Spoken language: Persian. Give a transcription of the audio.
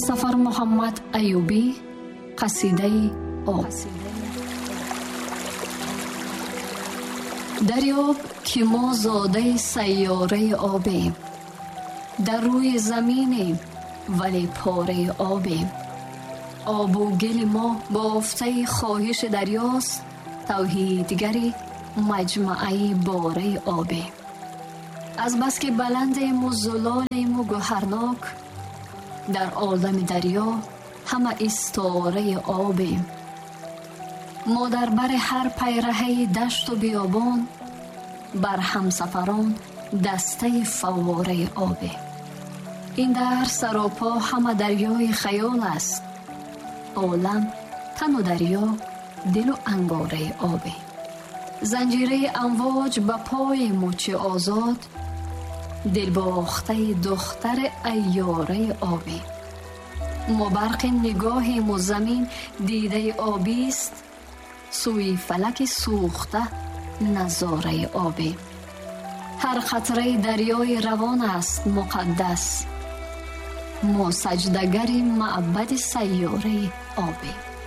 همسفر محمد ایوبی، قصیده آب. دریاب که ما زاده سیاره آبیم، در روی زمینیم ولی پاره آبیم. آب و گل ما بافته خواهش دریاست، توحیدگری مجمعه باره آبیم. از بس که بلندیم و زلالیم و گوهرناک، در عالم دریا همه استاره آبیم. ما در بر هر پیرهه دشت و بیابان، بر همسفران دسته فواره آبیم. این در سراپا همه دریای خیال است، عالم تن و دریا دل و انگاره آبیم. زنجیره امواج به پای مچ آزاد، دل باخته دختر ایاره آبیم. ما برق نگاهیم و زمین دیده آبیست، سوی فلک سوخته نظاره آبیم. هر قطره دریای روان است مقدس، ما سجدگر معبد سیاره آبیم.